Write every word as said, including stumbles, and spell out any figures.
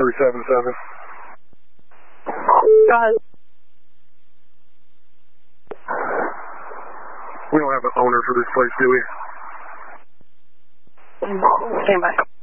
three seven seven. Got it. We don't have an owner for this place, do we? Stand by.